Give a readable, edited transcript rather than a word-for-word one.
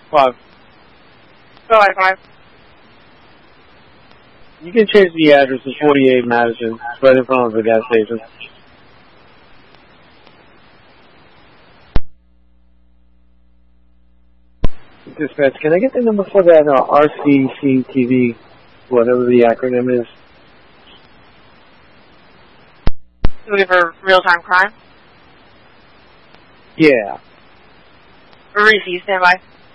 5. Go I-5. You can change the address to 48 Madison. It's right in front of the gas station. Dispatch, can I get the number for that RCCTV, whatever the acronym is? Looking for real-time crime? Yeah. Receive, stand by.